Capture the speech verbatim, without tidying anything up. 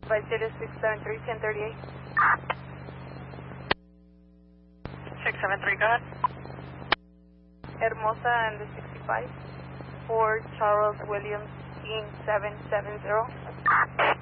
Five zero six seven three ten thirty eight. Six seven three, go ahead. Hermosa and the sixty five. For Charles Williams, team seven seven zero.